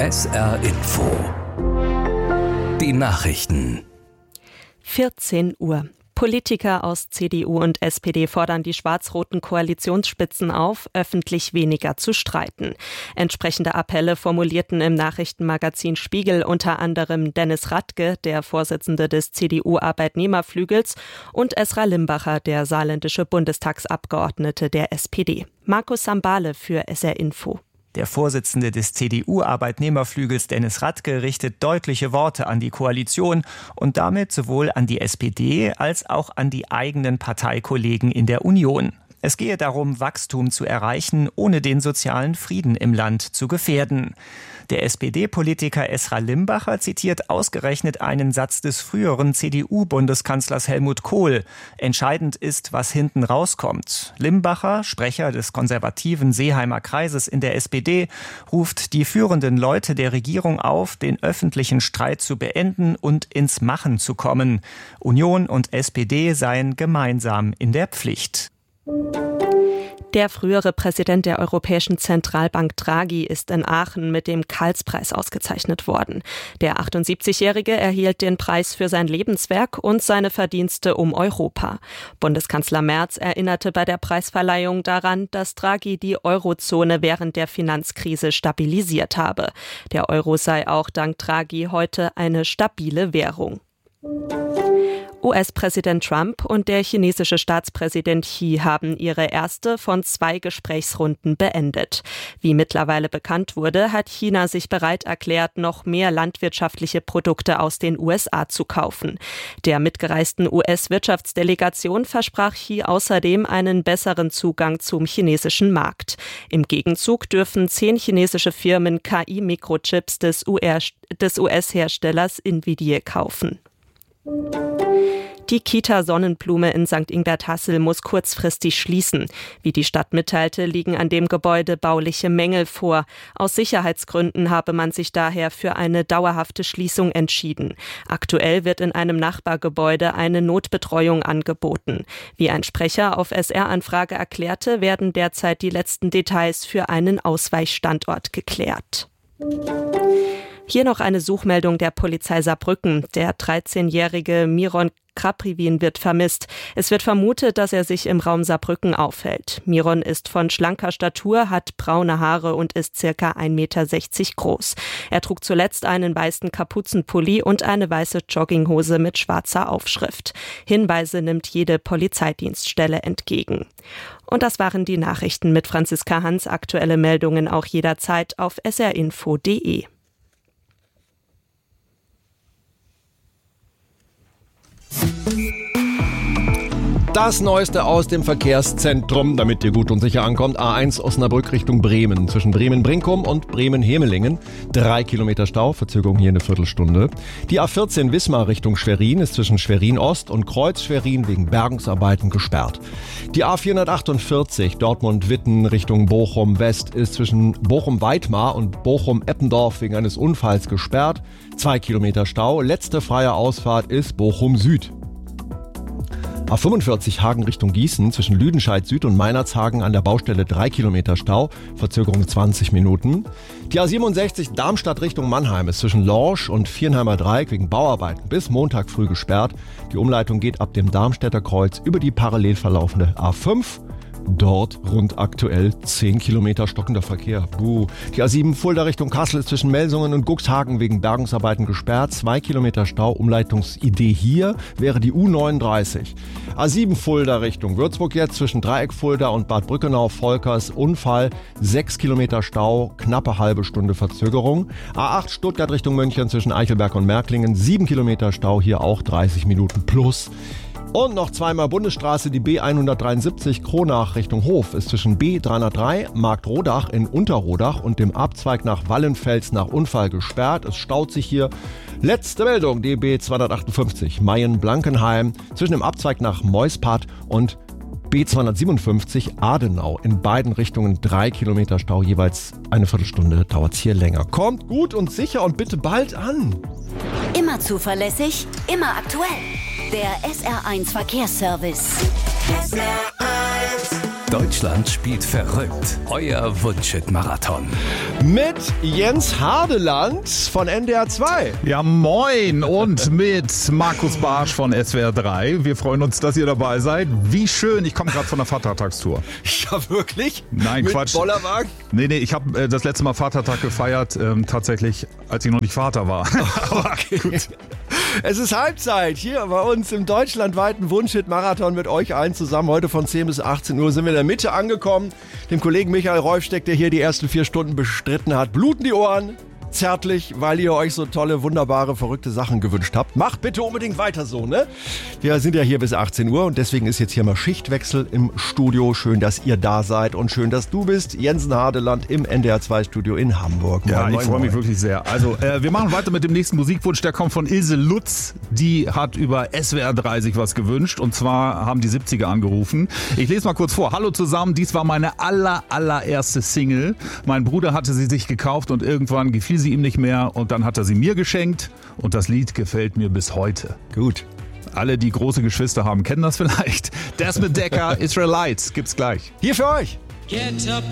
SR Info. Die Nachrichten. 14 Uhr. Politiker aus CDU und SPD fordern die schwarz-roten Koalitionsspitzen auf, öffentlich weniger zu streiten. Entsprechende Appelle formulierten im Nachrichtenmagazin Spiegel unter anderem Dennis Radke, der Vorsitzende des CDU-Arbeitnehmerflügels, und Esra Limbacher, der saarländische Bundestagsabgeordnete der SPD. Markus Sambale für SR Info. Der Vorsitzende des CDU-Arbeitnehmerflügels Dennis Radke richtet deutliche Worte an die Koalition und damit sowohl an die SPD als auch an die eigenen Parteikollegen in der Union. Es gehe darum, Wachstum zu erreichen, ohne den sozialen Frieden im Land zu gefährden. Der SPD-Politiker Esra Limbacher zitiert ausgerechnet einen Satz des früheren CDU-Bundeskanzlers Helmut Kohl. Entscheidend ist, was hinten rauskommt. Limbacher, Sprecher des konservativen Seeheimer Kreises in der SPD, ruft die führenden Leute der Regierung auf, den öffentlichen Streit zu beenden und ins Machen zu kommen. Union und SPD seien gemeinsam in der Pflicht. Der frühere Präsident der Europäischen Zentralbank Draghi ist in Aachen mit dem Karlspreis ausgezeichnet worden. Der 78-Jährige erhielt den Preis für sein Lebenswerk und seine Verdienste um Europa. Bundeskanzler Merz erinnerte bei der Preisverleihung daran, dass Draghi die Eurozone während der Finanzkrise stabilisiert habe. Der Euro sei auch dank Draghi heute eine stabile Währung. US-Präsident Trump und der chinesische Staatspräsident Xi haben ihre erste von 2 Gesprächsrunden beendet. Wie mittlerweile bekannt wurde, hat China sich bereit erklärt, noch mehr landwirtschaftliche Produkte aus den USA zu kaufen. Der mitgereisten US-Wirtschaftsdelegation versprach Xi außerdem einen besseren Zugang zum chinesischen Markt. Im Gegenzug dürfen 10 chinesische Firmen KI-Mikrochips des US-Herstellers Nvidia kaufen. Die Kita Sonnenblume in St. Ingbert-Hassel muss kurzfristig schließen. Wie die Stadt mitteilte, liegen an dem Gebäude bauliche Mängel vor. Aus Sicherheitsgründen habe man sich daher für eine dauerhafte Schließung entschieden. Aktuell wird in einem Nachbargebäude eine Notbetreuung angeboten. Wie ein Sprecher auf SR-Anfrage erklärte, werden derzeit die letzten Details für einen Ausweichstandort geklärt. Hier noch eine Suchmeldung der Polizei Saarbrücken. Der 13-jährige Miron Kraprivin wird vermisst. Es wird vermutet, dass er sich im Raum Saarbrücken aufhält. Miron ist von schlanker Statur, hat braune Haare und ist ca. 1,60 Meter groß. Er trug zuletzt einen weißen Kapuzenpulli und eine weiße Jogginghose mit schwarzer Aufschrift. Hinweise nimmt jede Polizeidienststelle entgegen. Und das waren die Nachrichten mit Franziska Hans. Aktuelle Meldungen auch jederzeit auf srinfo.de. Das Neueste aus dem Verkehrszentrum, damit ihr gut und sicher ankommt. A1 Osnabrück Richtung Bremen. Zwischen Bremen-Brinkum und Bremen-Hemelingen. 3 Kilometer Stau, Verzögerung hier eine Viertelstunde. Die A14 Wismar Richtung Schwerin ist zwischen Schwerin-Ost und Kreuz-Schwerin wegen Bergungsarbeiten gesperrt. Die A448 Dortmund-Witten Richtung Bochum-West ist zwischen Bochum-Weitmar und Bochum-Eppendorf wegen eines Unfalls gesperrt. 2 Kilometer Stau. Letzte freie Ausfahrt ist Bochum-Süd. A45 Hagen Richtung Gießen zwischen Lüdenscheid Süd und Meinerzhagen an der Baustelle 3 Kilometer Stau, Verzögerung 20 Minuten. Die A67 Darmstadt Richtung Mannheim ist zwischen Lorsch und Viernheimer Dreieck wegen Bauarbeiten bis Montag früh gesperrt. Die Umleitung geht ab dem Darmstädter Kreuz über die parallel verlaufende A5. Dort rund aktuell 10 Kilometer stockender Verkehr. Die A7 Fulda Richtung Kassel ist zwischen Melsungen und Cuxhagen wegen Bergungsarbeiten gesperrt. 2 Kilometer Stau. Umleitungsidee hier wäre die U39. A7 Fulda Richtung Würzburg jetzt zwischen Dreieck Fulda und Bad Brückenau-Volkers. Unfall. 6 Kilometer Stau. Knappe halbe Stunde Verzögerung. A8 Stuttgart Richtung München zwischen Eichelberg und Märklingen. 7 Kilometer Stau. Hier auch 30 Minuten plus. Und noch zweimal Bundesstraße, die B173 Kronach Richtung Hof ist zwischen B303 Marktrodach in Unterrodach und dem Abzweig nach Wallenfels nach Unfall gesperrt. Es staut sich hier. Letzte Meldung, die B258 Mayen-Blankenheim zwischen dem Abzweig nach Meuspad und B257 Adenau. In beiden Richtungen 3 Kilometer Stau, jeweils eine Viertelstunde dauert es hier länger. Kommt gut und sicher und bitte bald an. Immer zuverlässig, immer aktuell. Der SR1 Verkehrsservice. SR1 Deutschland spielt verrückt. Euer Wunschhit-Marathon. Mit Jens Hardeland von NDR 2. Ja, moin und mit Markus Barsch von SWR 3. Wir freuen uns, dass ihr dabei seid. Wie schön, ich komme gerade von der Vatertagstour. Ja, wirklich? Nein, mit Quatsch. Bollerwagen? Nee, ich habe das letzte Mal Vatertag gefeiert, tatsächlich, als ich noch nicht Vater war. Okay. Gut. Es ist Halbzeit hier bei uns im deutschlandweiten Wunschhit-Marathon mit euch allen zusammen. Heute von 10 bis 18 Uhr sind wir in der Mitte angekommen. Dem Kollegen Michael Reufsteck, der hier die ersten 4 Stunden bestritten hat, bluten die Ohren. Zärtlich, weil ihr euch so tolle, wunderbare, verrückte Sachen gewünscht habt. Macht bitte unbedingt weiter so, ne? Wir sind ja hier bis 18 Uhr und deswegen ist jetzt hier mal Schichtwechsel im Studio. Schön, dass ihr da seid und schön, dass du bist. Jensen Hardeland im NDR 2 Studio in Hamburg. Ja, moin, ich freue mich wirklich sehr. Also, wir machen weiter mit dem nächsten Musikwunsch. Der kommt von Ilse Lutz. Die hat über SWR 3 sich was gewünscht. Und zwar haben die 70er angerufen. Ich lese mal kurz vor. Hallo zusammen, dies war meine allererste Single. Mein Bruder hatte sie sich gekauft und irgendwann gefiel sie ihm nicht mehr. Und dann hat er sie mir geschenkt. Und das Lied gefällt mir bis heute. Gut. Alle, die große Geschwister haben, kennen das vielleicht. Desmond Dekker, Israelites, gibt's gleich. Hier für euch. Get up.